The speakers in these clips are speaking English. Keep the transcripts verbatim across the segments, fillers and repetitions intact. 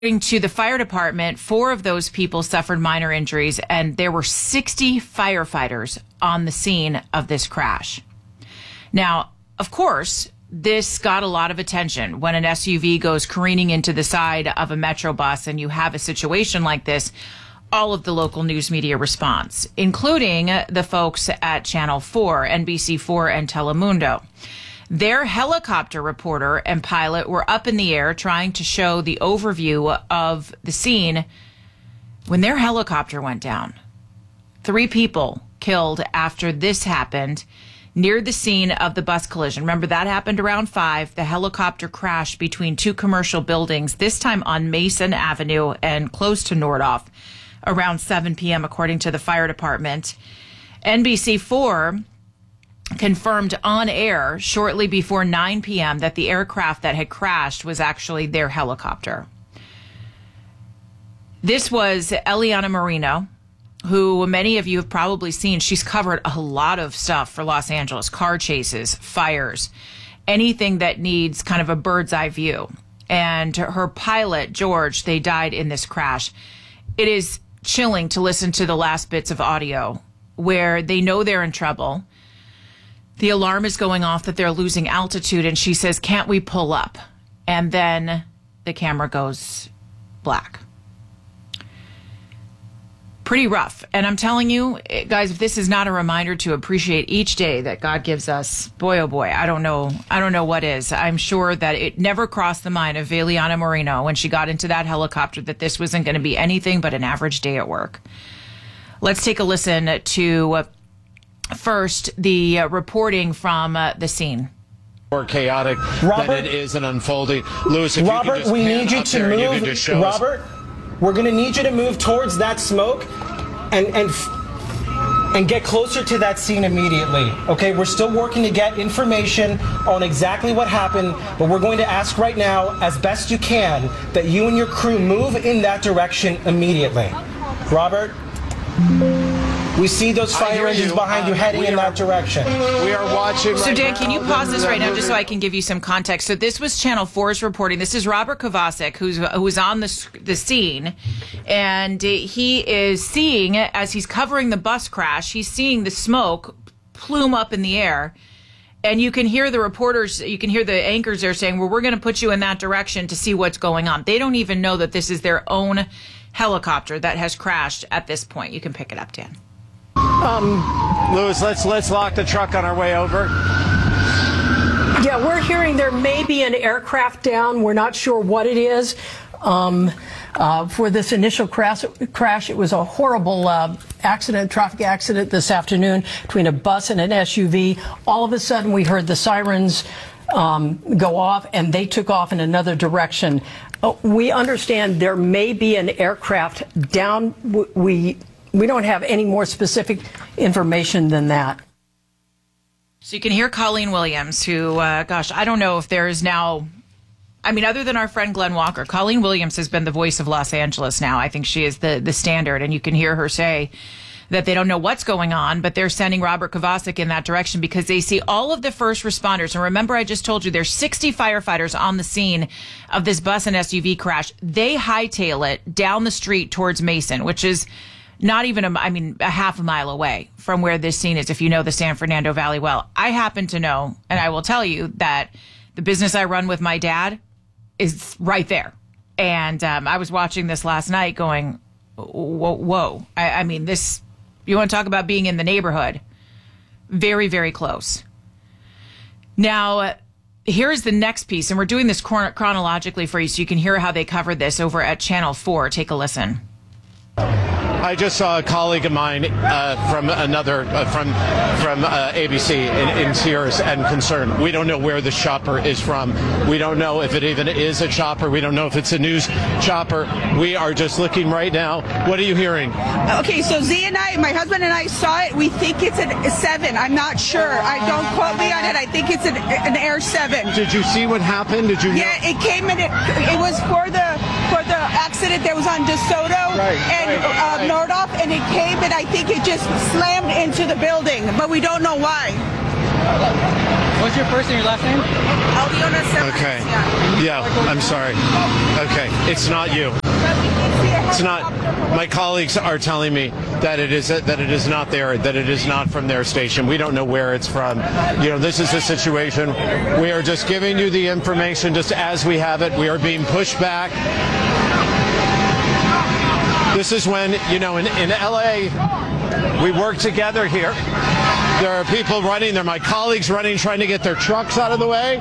According to the fire department, four of those people suffered minor injuries, and there were sixty firefighters on the scene of this crash. Now, of course, this got a lot of attention when an S U V goes careening into the side of a Metro bus and you have a situation like this. All of the local news media response, including the folks at Channel four, N B C four, and Telemundo. Their helicopter reporter and pilot were up in the air trying to show the overview of the scene when their helicopter went down. Three people killed after this happened near the scene of the bus collision. Remember, that happened around five. The helicopter crashed between two commercial buildings, this time on Mason Avenue and close to Nordhoff, around seven p.m., according to the fire department. N B C four confirmed on air shortly before nine p.m. that the aircraft that had crashed was actually their helicopter. This was Eliana Marino, who many of you have probably seen. She's covered a lot of stuff for Los Angeles: car chases, fires, anything that needs kind of a bird's eye view. And her pilot, George, they died in this crash. It is chilling to listen to the last bits of audio where they know they're in trouble. The alarm is going off that they're losing altitude, and she says, "Can't we pull up?" And then the camera goes black. Pretty rough. And I'm telling you, guys, if this is not a reminder to appreciate each day that God gives us, boy, oh boy, I don't know. I don't know what is. I'm sure that it never crossed the mind of Eliana Marino when she got into that helicopter that this wasn't going to be anything but an average day at work. Let's take a listen to uh, first the uh, reporting from uh, the scene. More chaotic Robert, than it is an unfolding. Lewis, if Robert, you could just we need you to move. You just show Robert, us. We're going to need you to move towards that smoke and and and get closer to that scene immediately. Okay, we're still working to get information on exactly what happened, but we're going to ask right now, as best you can, that you and your crew move in that direction immediately. Robert, we see those fire engines behind you heading in that direction. We are watching. So, right Dan, now. can you pause this right now just so I can give you some context? So this was Channel four's reporting. This is Robert Kovacic, who's who's on the, the scene, and he is seeing, as he's covering the bus crash, he's seeing the smoke plume up in the air, and you can hear the reporters, you can hear the anchors there saying, well, we're going to put you in that direction to see what's going on. They don't even know that this is their own helicopter that has crashed at this point. You can pick it up, Dan. Um, Lewis, let's let's lock the truck on our way over. Yeah, we're hearing there may be an aircraft down. We're not sure what it is. Um, uh, for this initial crash, crash, it was a horrible uh, accident, traffic accident this afternoon between a bus and an S U V. All of a sudden, we heard the sirens um, go off, and they took off in another direction. Uh, we understand there may be an aircraft down. We we don't have any more specific information than that. So you can hear Colleen Williams, who, uh, gosh, I don't know if there is now, I mean, other than our friend Glenn Walker, Colleen Williams has been the voice of Los Angeles now. I think she is the, the standard, and you can hear her say that they don't know what's going on, but they're sending Robert Kovacic in that direction because they see all of the first responders. And remember, I just told you there's sixty firefighters on the scene of this bus and S U V crash. They hightail it down the street towards Mason, which is not even, a, I mean, a half a mile away from where this scene is, if you know the San Fernando Valley well. I happen to know, and I will tell you, that the business I run with my dad is right there. And um, I was watching this last night going, whoa, whoa. I, I mean, this, you want to talk about being in the neighborhood? Very, very close. Now, here's the next piece, and we're doing this chron- chronologically for you so you can hear how they covered this over at Channel four. Take a listen. I just saw a colleague of mine uh, from another, uh, from from uh, A B C in, in tears and concern. We don't know where the chopper is from. We don't know if it even is a chopper. We don't know if it's a news chopper. We are just looking right now. What are you hearing? Okay, so Z and I, my husband and I saw it. We think it's a seven. I'm not sure. I don't quote me on it. I think it's an, an Air seven. Did you see what happened? Did you? Yeah, it came in. It, it was for the for the accident that was on DeSoto right, and right, uh, right. Nordhoff, and it came, and I think it just slammed into the building, but we don't know why. What's your first and your last name? Aliona Cervantes. Okay. Yeah, I'm sorry. Okay, it's not you. It's not. My colleagues are telling me that it is that it is not there, that it is not from their station. We don't know where it's from. You know, this is a situation. We are just giving you the information just as we have it. We are being pushed back. This is when, you know, in, in L A, we work together here. There are people running. There are my colleagues running, trying to get their trucks out of the way.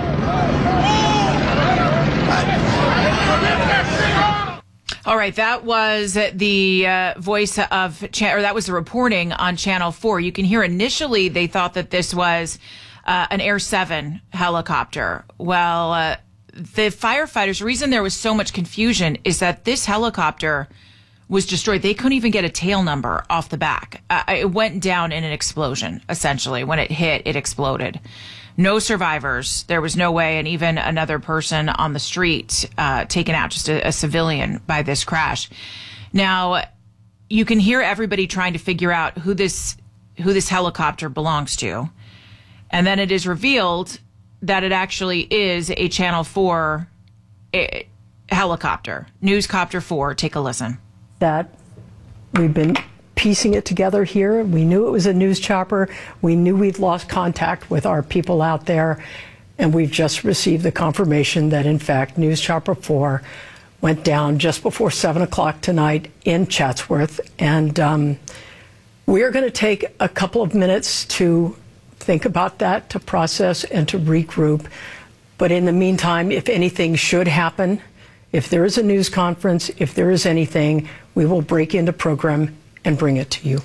All right, that was the uh, voice of, or that was the reporting on Channel four. You can hear initially they thought that this was uh, an Air seven helicopter. Well, uh, the firefighters, the reason there was so much confusion is that this helicopter was destroyed. They couldn't even get a tail number off the back. Uh, it went down in an explosion, essentially. When it hit, it exploded. No survivors. There was no way, and even another person on the street uh, taken out, just a, a civilian, by this crash. Now, you can hear everybody trying to figure out who this who this helicopter belongs to, and then it is revealed that it actually is a Channel four a, helicopter, Newscopter four. Take a listen. That we've been piecing it together here. We knew it was a news chopper. We knew we'd lost contact with our people out there. And we've just received the confirmation that, in fact, News Chopper four went down just before seven o'clock tonight in Chatsworth. And um, we're going to take a couple of minutes to think about that, to process and to regroup. But in the meantime, if anything should happen, if there is a news conference, if there is anything, we will break into program and bring it to you.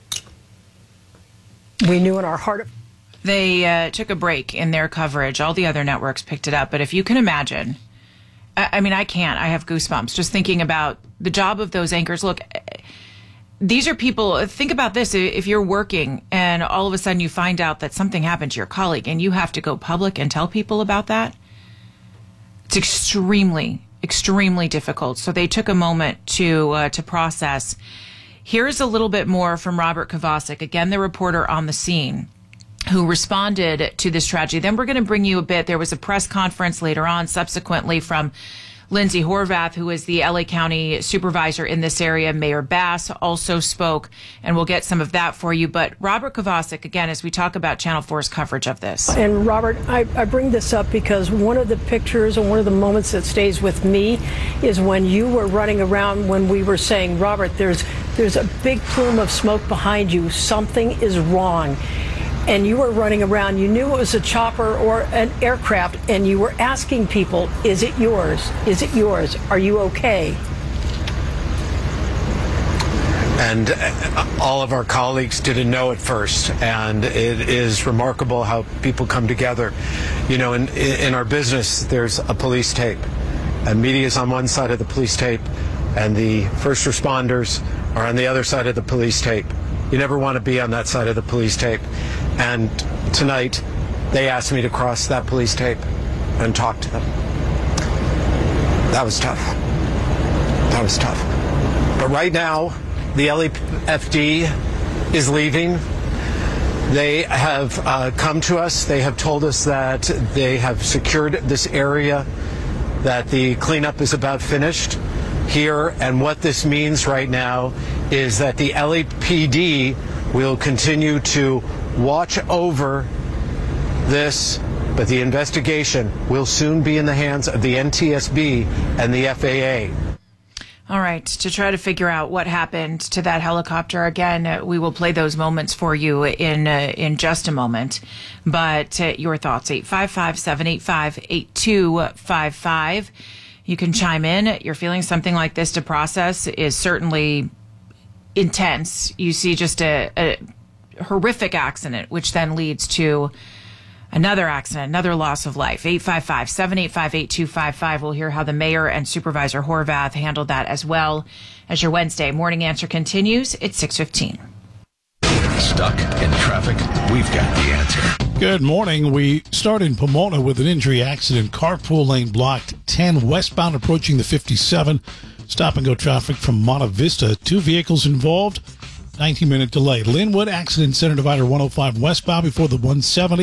We knew in our heart of... They uh, took a break in their coverage. All the other networks picked it up. But if you can imagine, I, I mean, I can't. I have goosebumps just thinking about the job of those anchors. Look, these are people, think about this. If you're working and all of a sudden you find out that something happened to your colleague and you have to go public and tell people about that, it's extremely, extremely difficult. So they took a moment to uh, to process. Here's a little bit more from Robert Kovacic, again, the reporter on the scene, who responded to this tragedy. Then we're going to bring you a bit. There was a press conference later on, subsequently, from Lindsay Horvath, who is the L A County supervisor in this area. Mayor Bass also spoke, and we'll get some of that for you. But Robert Kovacic, again, as we talk about Channel four's coverage of this. And Robert, I, I bring this up because one of the pictures and one of the moments that stays with me is when you were running around when we were saying, Robert, there's there's a big plume of smoke behind you. Something is wrong. And you were running around, you knew it was a chopper or an aircraft, and you were asking people, is it yours? Is it yours? Are you okay? And all of our colleagues didn't know at first, and it is remarkable how people come together. You know, in, in our business, there's a police tape, and media is on one side of the police tape, and the first responders are on the other side of the police tape. You never want to be on that side of the police tape. And tonight, they asked me to cross that police tape and talk to them. That was tough. That was tough. But right now, the L A F D is leaving. They have uh, come to us. They have told us that they have secured this area, that the cleanup is about finished here. And what this means right now is that the L A P D will continue to watch over this, but the investigation will soon be in the hands of the N T S B and the F A A. All right, to try to figure out what happened to that helicopter, again, uh, we will play those moments for you in uh, in just a moment. But uh, your thoughts, eight five five, seven eight five, eight two five five. You can chime in. You're feeling something like this to process is certainly intense. You see just a, a horrific accident, which then leads to another accident, another loss of life. eight five five, seven eight five, eight two five five. We'll hear how the mayor and Supervisor Horvath handled that as well. As your Wednesday morning answer continues, it's six fifteen. Stuck in traffic? We've got the answer. Good morning. We start in Pomona with an injury accident. Carpool lane blocked, ten westbound approaching the fifty-seven. Stop and go traffic from Monta Vista. Two vehicles involved. nineteen minute delay. Linwood, accident center divider one oh five westbound before the one seventy.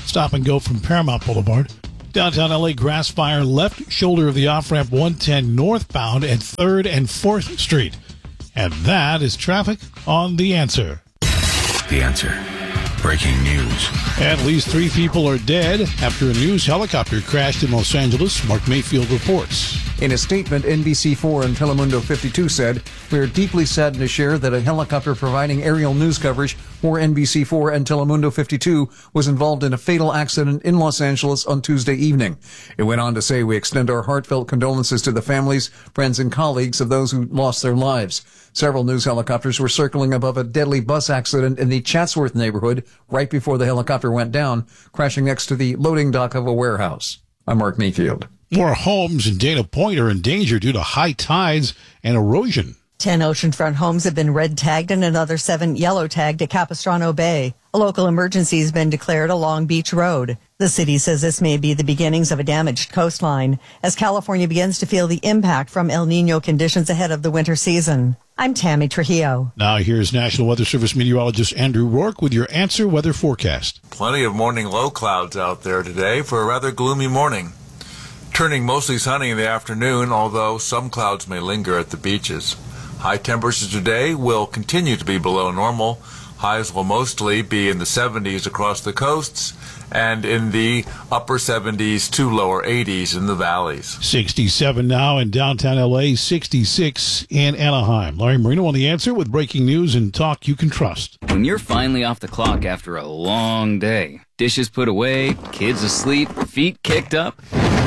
Stop and go from Paramount Boulevard. Downtown L A grass fire, left shoulder of the off-ramp one ten northbound at third and fourth Street. And that is traffic on The Answer. The Answer. Breaking news. At least three people are dead after a news helicopter crashed in Los Angeles. Mark Mayfield reports. In a statement, N B C four and Telemundo fifty-two said, "We are deeply saddened to share that a helicopter providing aerial news coverage for N B C four and Telemundo fifty-two was involved in a fatal accident in Los Angeles on Tuesday evening." It went on to say, "We extend our heartfelt condolences to the families, friends, and colleagues of those who lost their lives." Several news helicopters were circling above a deadly bus accident in the Chatsworth neighborhood right before the helicopter went down, crashing next to the loading dock of a warehouse. I'm Mark Mayfield. More homes in Dana Point are in danger due to high tides and erosion. Ten oceanfront homes have been red tagged and another seven yellow tagged at Capistrano Bay. A local emergency has been declared along Beach Road. The city says this may be the beginnings of a damaged coastline as California begins to feel the impact from El Nino conditions ahead of the winter season. I'm Tammy Trujillo. Now here's National Weather Service meteorologist Andrew Rourke with your Answer weather forecast. Plenty of morning low clouds out there today for a rather gloomy morning. Turning mostly sunny in the afternoon, although some clouds may linger at the beaches. High temperatures today will continue to be below normal. Highs will mostly be in the seventies across the coasts and in the upper seventies to lower eighties in the valleys. sixty-seven now in downtown L A, sixty-six in Anaheim. Larry Marino on The Answer with breaking news and talk you can trust. When you're finally off the clock after a long day, dishes put away, kids asleep, feet kicked up,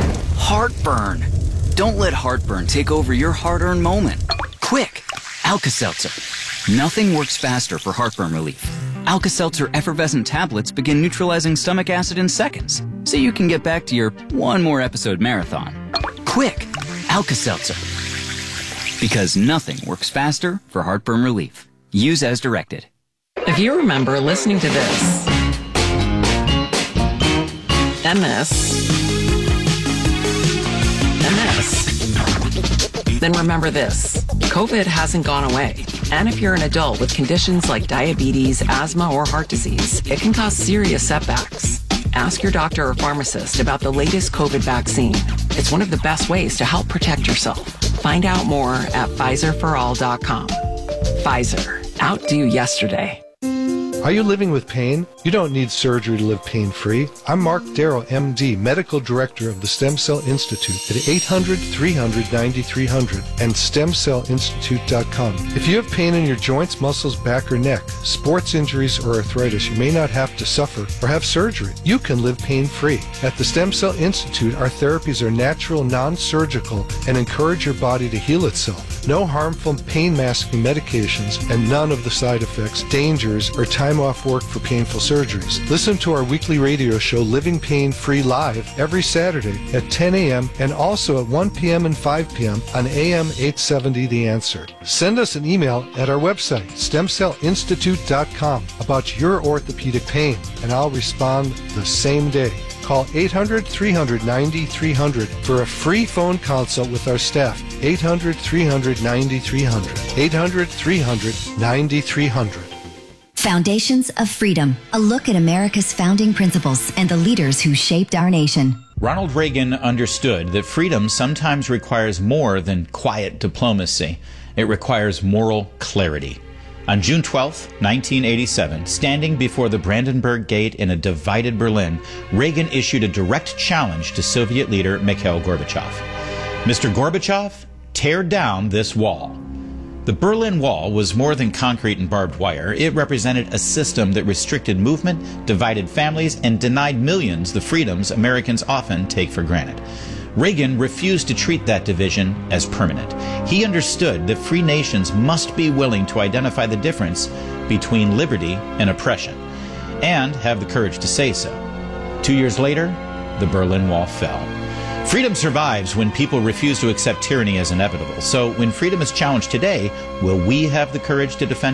heartburn. Don't let heartburn take over your hard-earned moment. Quick, Alka-Seltzer. Nothing works faster for heartburn relief. Alka-Seltzer effervescent tablets begin neutralizing stomach acid in seconds, so you can get back to your one more episode marathon. Quick, Alka-Seltzer. Because nothing works faster for heartburn relief. Use as directed. If you remember listening to this, and this, and this, then remember this. COVID hasn't gone away. And if you're an adult with conditions like diabetes, asthma, or heart disease, it can cause serious setbacks. Ask your doctor or pharmacist about the latest COVID vaccine. It's one of the best ways to help protect yourself. Find out more at Pfizer for all dot com. Pfizer. Outdo yesterday. Are you living with pain? You don't need surgery to live pain-free. I'm Mark Darrow, M D, Medical Director of the Stem Cell Institute at eight hundred, three hundred, ninety-three hundred and stem cell institute dot com. If you have pain in your joints, muscles, back, or neck, sports injuries, or arthritis, you may not have to suffer or have surgery. You can live pain-free. At the Stem Cell Institute, our therapies are natural, non-surgical, and encourage your body to heal itself. No harmful pain-masking medications, and none of the side effects, dangers, or time off work for painful surgeries. Listen to our weekly radio show, Living Pain Free Live, every Saturday at ten a.m. and also at one p.m. and five p.m. on A M eight seventy The Answer. Send us an email at our website, stem cell institute dot com, about your orthopedic pain, and I'll respond the same day. Call eight hundred, three hundred, ninety-three hundred for a free phone consult with our staff. eight hundred, three hundred, ninety-three hundred. eight hundred, three hundred, ninety-three hundred. Foundations of Freedom, a look at America's founding principles and the leaders who shaped our nation. Ronald Reagan understood that freedom sometimes requires more than quiet diplomacy. It requires moral clarity. On June twelfth, nineteen eighty-seven, standing before the Brandenburg Gate in a divided Berlin, Reagan issued a direct challenge to Soviet leader Mikhail Gorbachev. Mister Gorbachev, tear down this wall. The Berlin Wall was more than concrete and barbed wire. It represented a system that restricted movement, divided families, and denied millions the freedoms Americans often take for granted. Reagan refused to treat that division as permanent. He understood that free nations must be willing to identify the difference between liberty and oppression, and have the courage to say so. Two years later, the Berlin Wall fell. Freedom survives when people refuse to accept tyranny as inevitable. So when freedom is challenged today, will we have the courage to defend it?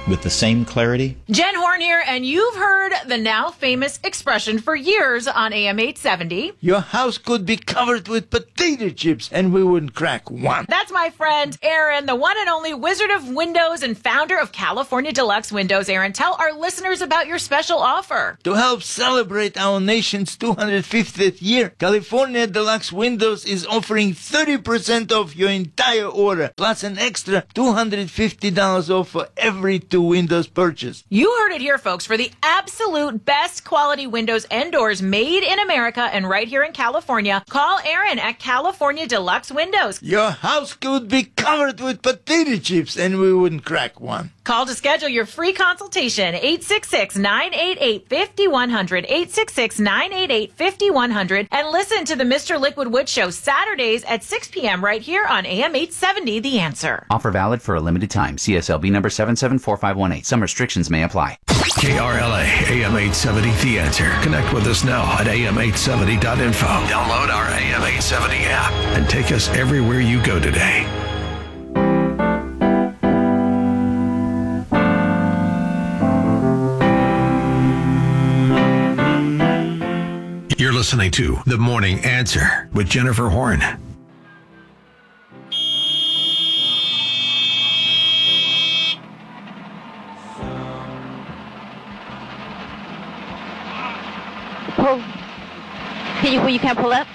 with the same clarity? Jen Horn here, and you've heard the now famous expression for years on A M eight seventy. Your house could be covered with potato chips and we wouldn't crack one. That's my friend Aaron, the one and only Wizard of Windows and founder of California Deluxe Windows. Aaron, tell our listeners about your special offer. To help celebrate our nation's two hundred fiftieth year, California Deluxe Windows is offering thirty percent off your entire order, plus an extra two hundred fifty dollars off for every two windows purchase. You heard it here, folks. For the absolute best quality windows and doors made in America and right here in California, call Aaron at California Deluxe Windows. Your house could be covered with potato chips and we wouldn't crack one. Call to schedule your free consultation, eight six six, nine eight eight, five one zero zero, eight six six, nine eight eight, five one zero zero, and listen to the Mister Liquid Wood Show Saturdays at six p.m. right here on A M eight seventy, The Answer. Offer valid for a limited time. C S L B number seven seven four five one eight. Some restrictions may apply. K R L A, A M eight seventy, The Answer. Connect with us now at A M eight seventy dot info. Download our A M eight seventy app and take us everywhere you go today. You're listening to The Morning Answer with Jennifer Horn. Pull. Can you, you can't pull up?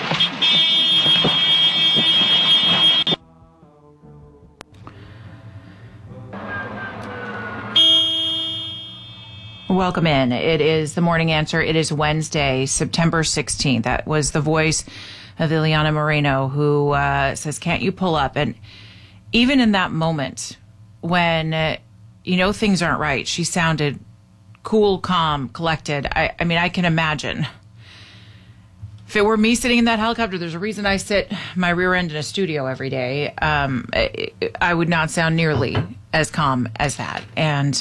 Welcome in. It is The Morning Answer. It is Wednesday, September sixteenth. That was the voice of Ileana Moreno, who uh, says, can't you pull up? And even in that moment when, uh, you know, things aren't right, she sounded cool, calm, collected. I, I mean, I can imagine. If it were me sitting in that helicopter, there's a reason I sit my rear end in a studio every day. Um, I, I would not sound nearly as calm as that. And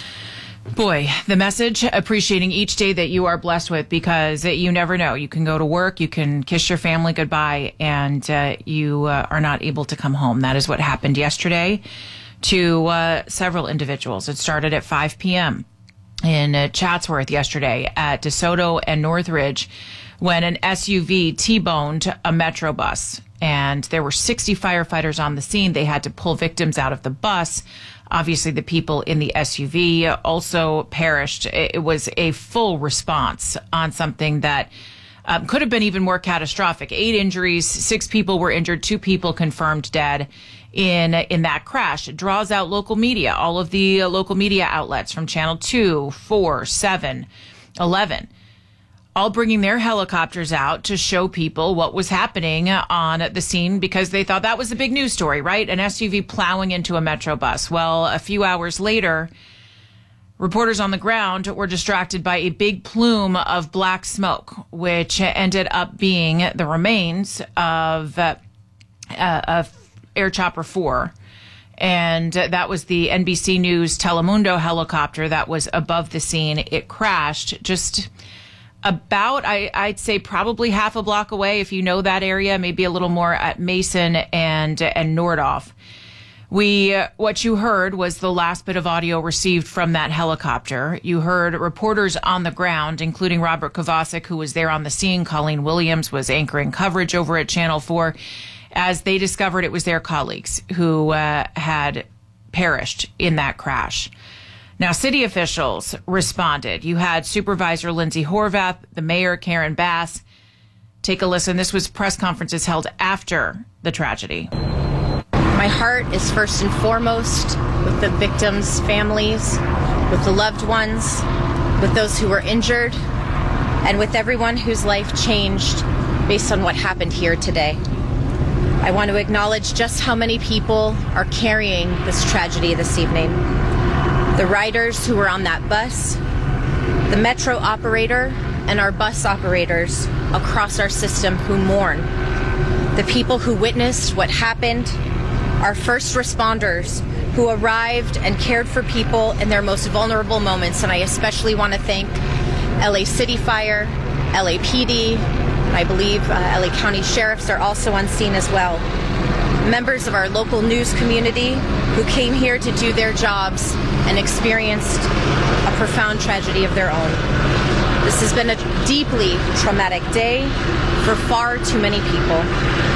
boy, the message, appreciating each day that you are blessed with, because you never know. You can go to work, you can kiss your family goodbye, and uh, you uh, are not able to come home. That is what happened yesterday to uh, several individuals. It started at five p.m. in uh, Chatsworth yesterday at DeSoto and Northridge when an S U V T-boned a Metro bus. And there were sixty firefighters on the scene. They had to pull victims out of the bus. Obviously, the people in the S U V also perished. It was a full response on something that um, could have been even more catastrophic. Eight injuries, six people were injured, two people confirmed dead in in that crash. It draws out local media, all of the uh, local media outlets from Channel two, four, seven, eleven. All bringing their helicopters out to show people what was happening on the scene, because they thought that was a big news story, right? An S U V plowing into a Metro bus. Well, a few hours later, reporters on the ground were distracted by a big plume of black smoke, which ended up being the remains of, uh, uh, of Air Chopper four. And that was the N B C News Telemundo helicopter that was above the scene. It crashed just about, I, I'd say probably half a block away, if you know that area, maybe a little more, at Mason and and Nordhoff. We, uh, what you heard was the last bit of audio received from that helicopter. You heard reporters on the ground, including Robert Kovacic, who was there on the scene. Colleen Williams was anchoring coverage over at Channel four, as they discovered it was their colleagues who uh, had perished in that crash. Now, city officials responded. You had Supervisor Lindsay Horvath, the mayor, Karen Bass. Take a listen. This was press conferences held after the tragedy. My heart is first and foremost with the victims' families, with the loved ones, with those who were injured, and with everyone whose life changed based on what happened here today. I want to acknowledge just how many people are carrying this tragedy this evening. The riders who were on that bus, the Metro operator, and our bus operators across our system who mourn, the people who witnessed what happened, our first responders who arrived and cared for people in their most vulnerable moments. And I especially want to thank L A City Fire, L A P D, and I believe uh, L A County Sheriffs are also on scene as well. Members of our local news community who came here to do their jobs and experienced a profound tragedy of their own. This has been a deeply traumatic day for far too many people.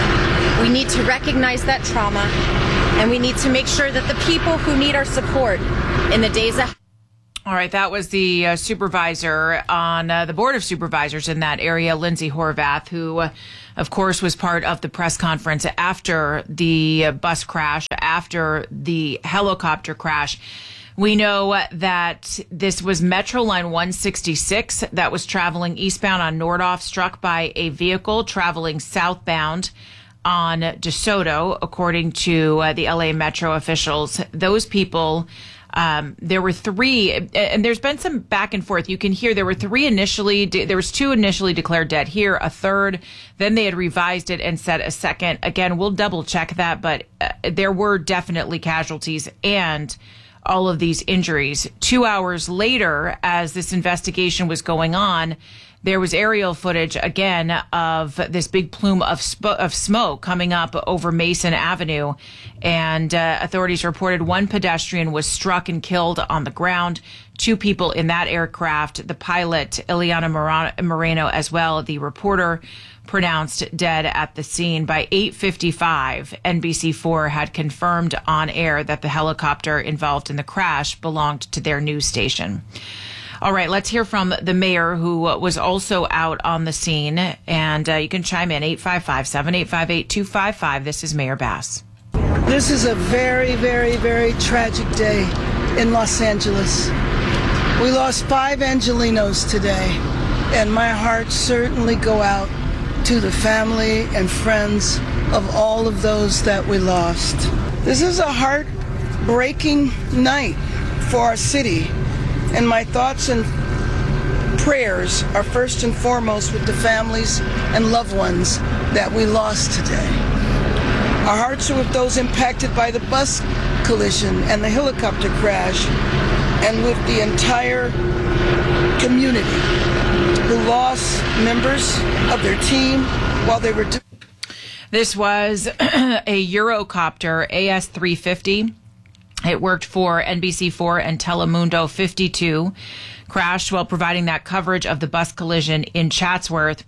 We need to recognize that trauma, and we need to make sure that the people who need our support in the days ahead. All right, that was the uh, supervisor on uh, the Board of Supervisors in that area, Lindsay Horvath, who, uh, of course, was part of the press conference after the uh, bus crash, after the helicopter crash. We know that this was Metro Line one sixty-six that was traveling eastbound on Nordhoff, struck by a vehicle traveling southbound on DeSoto, according to uh, the L A Metro officials. Those people... Um, there were three, and there's been some back and forth. You can hear there were three initially, there was two initially declared dead here, a third, then they had revised it and said a second. Again, we'll double check that, but uh, there were definitely casualties and all of these injuries. Two hours later, as this investigation was going on, there was aerial footage again of this big plume of sp- of smoke coming up over Mason Avenue. And uh, authorities reported one pedestrian was struck and killed on the ground. Two people in that aircraft, the pilot, Ileana Moreno, as well, the reporter, pronounced dead at the scene. By eight fifty-five, N B C four had confirmed on air that the helicopter involved in the crash belonged to their news station. All right, let's hear from the mayor, who was also out on the scene. And uh, you can chime in, eight five five, seven eight five, eight two five five. This is Mayor Bass. This is a very, very, very tragic day in Los Angeles. We lost five Angelinos today, and my heart certainly go out to the family and friends of all of those that we lost. This is a heartbreaking night for our city. And my thoughts and prayers are first and foremost with the families and loved ones that we lost today. Our hearts are with those impacted by the bus collision and the helicopter crash, and with the entire community who lost members of their team while they were doing. This was a Eurocopter A S three fifty. It worked for N B C four and Telemundo fifty-two, crashed while providing that coverage of the bus collision in Chatsworth.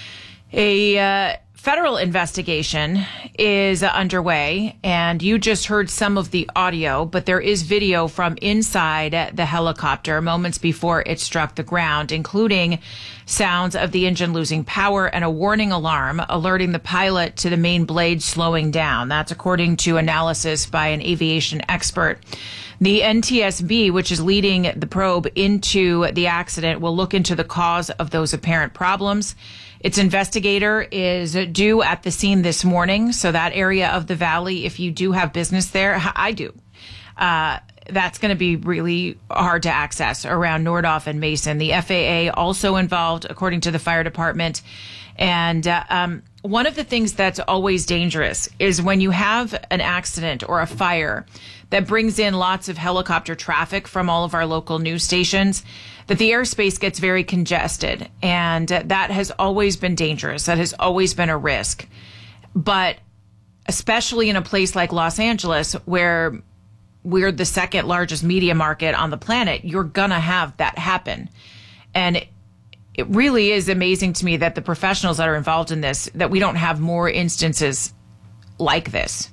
A uh, federal investigation is uh, underway, and you just heard some of the audio, but there is video from inside the helicopter moments before it struck the ground, including sounds of the engine losing power and a warning alarm alerting the pilot to the main blade slowing down. That's according to analysis by an aviation expert. The N T S B, which is leading the probe into the accident, will look into the cause of those apparent problems. Its investigator is due at the scene this morning. So that area of the valley, if you do have business there, I do. Uh, that's going to be really hard to access around Nordhoff and Mason. The F A A also involved, according to the fire department. And uh, um, one of the things that's always dangerous is when you have an accident or a fire that brings in lots of helicopter traffic from all of our local news stations, that the airspace gets very congested. And uh, that has always been dangerous. That has always been a risk. But especially in a place like Los Angeles, where we're the second largest media market on the planet, you're going to have that happen. And it, it really is amazing to me that the professionals that are involved in this, that we don't have more instances like this.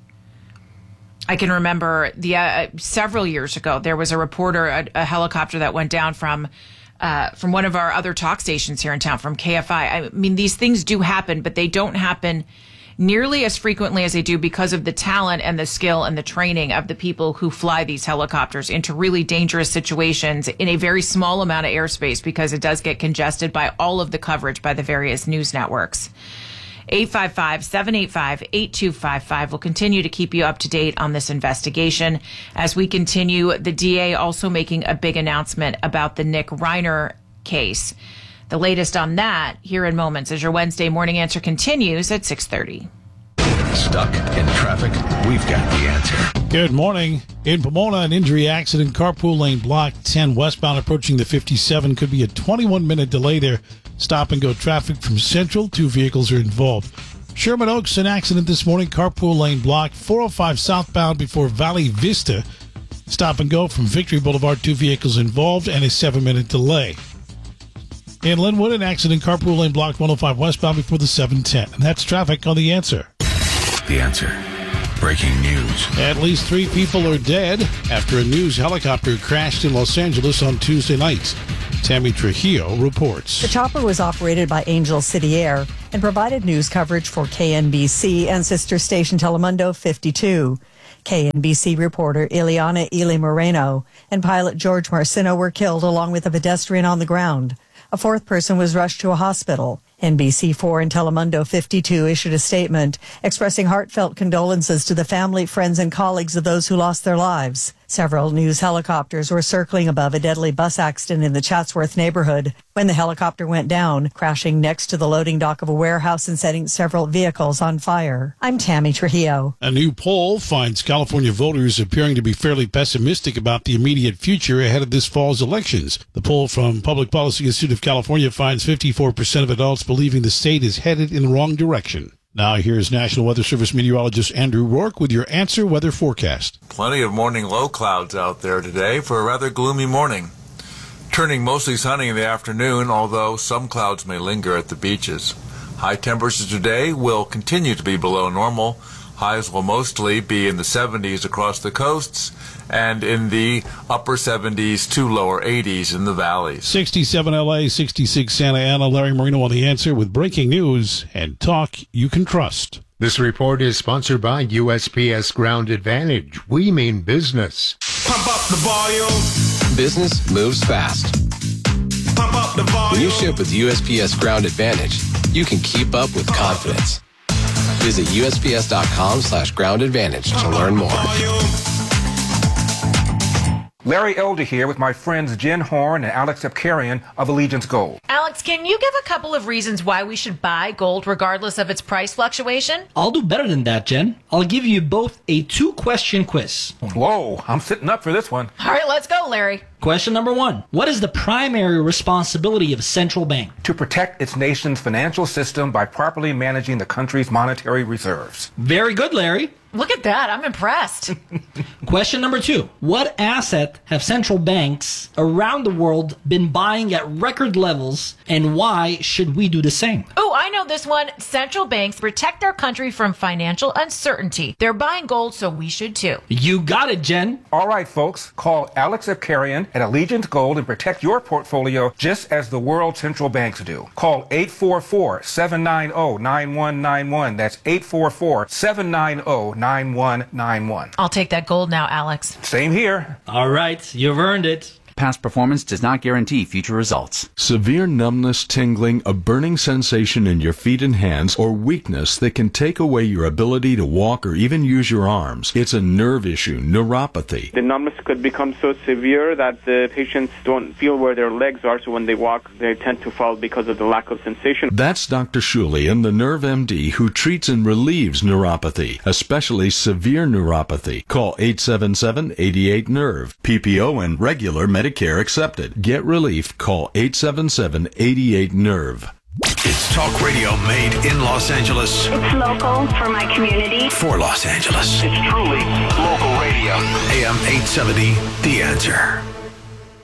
I can remember the uh, several years ago, there was a reporter, a, a helicopter that went down from uh, from one of our other talk stations here in town, from K F I. I mean, these things do happen, but they don't happen nearly as frequently as they do because of the talent and the skill and the training of the people who fly these helicopters into really dangerous situations in a very small amount of airspace, because it does get congested by all of the coverage by the various news networks. eight five five, seven eight five, eight two five five. We'll continue to keep you up to date on this investigation as we continue. The D A also making a big announcement about the Nick Reiner case. The latest on that here in moments as your Wednesday Morning Answer continues at six thirty. Stuck in traffic? We've got the answer. Good morning. In Pomona, an injury accident, carpool lane block ten westbound approaching the fifty-seven. Could be a twenty-one minute delay there. Stop and go traffic from Central. Two vehicles are involved. Sherman Oaks, an accident this morning, carpool lane block four oh five southbound before Valley Vista. Stop and go from Victory Boulevard, two vehicles involved, and a seven-minute delay. In Linwood, an accident, carpool lane blocked one oh five westbound before the seven ten. And that's traffic on The Answer. The Answer. Breaking news. At least three people are dead after a news helicopter crashed in Los Angeles on Tuesday night. Tammy Trujillo reports. The chopper was operated by Angel City Air and provided news coverage for K N B C and sister station Telemundo fifty-two. K N B C reporter Ileana Ely Moreno and pilot George Marcino were killed along with a pedestrian on the ground. A fourth person was rushed to a hospital. N B C four and Telemundo fifty-two issued a statement expressing heartfelt condolences to the family, friends, and colleagues of those who lost their lives. Several news helicopters were circling above a deadly bus accident in the Chatsworth neighborhood when the helicopter went down, crashing next to the loading dock of a warehouse and setting several vehicles on fire. I'm Tammy Trujillo. A new poll finds California voters appearing to be fairly pessimistic about the immediate future ahead of this fall's elections. The poll from Public Policy Institute of California finds fifty-four percent of adults believing the state is headed in the wrong direction. Now here's National Weather Service meteorologist Andrew Rourke with your Answer Weather forecast. Plenty of morning low clouds out there today for a rather gloomy morning. Turning mostly sunny in the afternoon, although some clouds may linger at the beaches. High temperatures today will continue to be below normal. Highs will mostly be in the seventies across the coasts and in the upper seventies to lower eighties in the valleys. sixty-seven L A, sixty-six Santa Ana. Larry Marino on The Answer with breaking news and talk you can trust. This report is sponsored by U S P S Ground Advantage. We mean business. Pump up the volume. Business moves fast. Pump up the volume. When you ship with U S P S Ground Advantage, you can keep up with confidence. Visit U S P S dot com slash ground advantage to learn more. Larry Elder here with my friends Jen Horn and Alex Epkarian of Allegiance Gold. Alex, can you give a couple of reasons why we should buy gold regardless of its price fluctuation? I'll do better than that, Jen. I'll give you both a two-question quiz. Whoa, I'm sitting up for this one. All right, let's go, Larry. Question number one. What is the primary responsibility of a central bank? To protect its nation's financial system by properly managing the country's monetary reserves. Very good, Larry. Look at that. I'm impressed. Question number two. What asset have central banks around the world been buying at record levels, and why should we do the same? Oh, I know this one. Central banks protect their country from financial uncertainty. They're buying gold, so we should too. You got it, Jen. All right, folks. Call Alex Epkarian at Allegiance Gold and protect your portfolio just as the world central banks do. Call eight four four, seven nine zero, nine one nine one. That's eight four four, seven nine zero, nine one nine one. I'll take that gold now, Alex. Same here. All right, you've earned it. Past performance does not guarantee future results. Severe numbness, tingling, a burning sensation in your feet and hands, or weakness that can take away your ability to walk or even use your arms. It's a nerve issue, neuropathy. The numbness could become so severe that the patients don't feel where their legs are, so when they walk, they tend to fall because of the lack of sensation. That's Doctor Shulian, the Nerve M D, who treats and relieves neuropathy, especially severe neuropathy. Call eight seven seven, eight eight, nerve. P P O and regular Medicare accepted. Get relief. Call eight seven seven, eight eight, nerve. It's talk radio made in Los Angeles. It's local for my community. For Los Angeles. It's truly local radio. A M eight seventy, The Answer.